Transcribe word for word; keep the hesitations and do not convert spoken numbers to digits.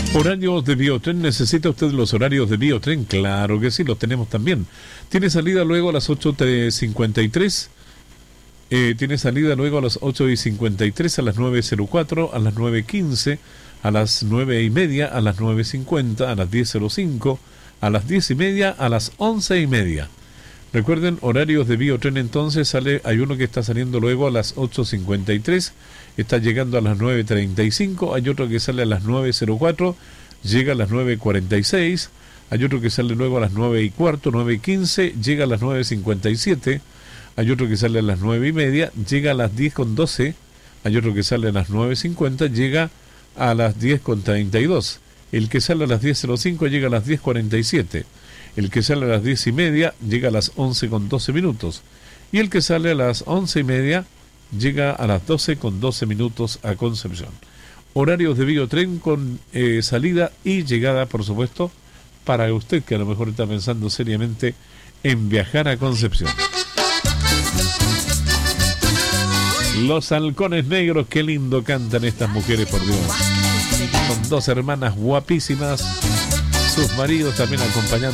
Horarios de Biotren. ¿Necesita usted los horarios de Biotren? Claro que sí, los tenemos también. Tiene salida luego a las ocho cincuenta y tres. Eh, tiene salida luego a las ocho cincuenta y tres, a las nueve cero cuatro, a las nueve quince, a las nueve y media, a las nueve cincuenta, a las diez cero cinco, a las diez y media, a las once y media. Recuerden, horarios de Biotren. Entonces sale, hay uno que está saliendo luego a las ocho cincuenta y tres, está llegando a las nueve treinta y cinco, hay otro que sale a las nueve cero cuatro, llega a las nueve cuarenta y seis, hay otro que sale luego a las nueve y cuarto, nueve y quince, llega a las nueve cincuenta y siete, hay otro que sale a las nueve y media, llega a las diez con doce, hay otro que sale a las nueve cincuenta, llega a las diez con treinta y dos, el que sale a las diez cero cinco llega a las diez cuarenta y siete, el que sale a las diez y media llega a las once con doce minutos, y el que sale a las once y media llega a las doce con doce minutos a Concepción. Horarios de Biotren con eh, salida y llegada, por supuesto, para usted que a lo mejor está pensando seriamente en viajar a Concepción. Los Halcones Negros, qué lindo cantan estas mujeres, por Dios. Son dos hermanas guapísimas, sus maridos también acompañando.